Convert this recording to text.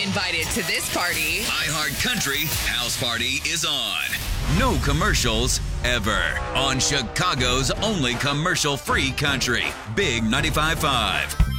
invited to this party. iHeart Country House Party is on. No commercials ever on Chicago's only commercial-free country. Big 95.5.